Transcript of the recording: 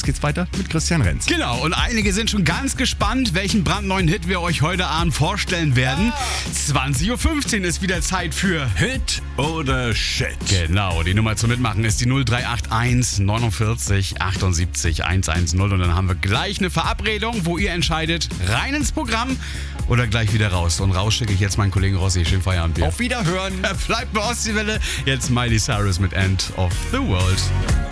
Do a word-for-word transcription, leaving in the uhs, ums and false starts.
jetzt geht's weiter mit Christian Renz. Genau, und einige sind schon ganz gespannt, welchen brandneuen Hit wir euch heute Abend vorstellen werden. zwanzig Uhr fünfzehn ist wieder Zeit für Hit oder Shit. Genau, die Nummer zum Mitmachen ist die null drei acht eins neunundvierzig achtundsiebzig hundertzehn und dann haben wir gleich eine Verabredung, wo ihr entscheidet, rein ins Programm oder gleich wieder raus. Und raus schicke ich jetzt meinen Kollegen Rossi. Schönen Feierabend. Auf Wiederhören. Bleibt bei Ostseewelle. Jetzt Miley Cyrus mit End of the World.